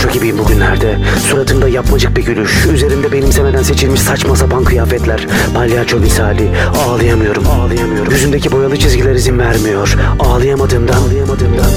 tiyatro gibiyim bugünlerde. Suratımda yapmacık bir gülüş, üzerimde benimsemeden seçilmiş saçma sapan kıyafetler. Palyaço misali. Ağlayamıyorum. Yüzümdeki boyalı çizgiler izin vermiyor. Ağlayamadığımdan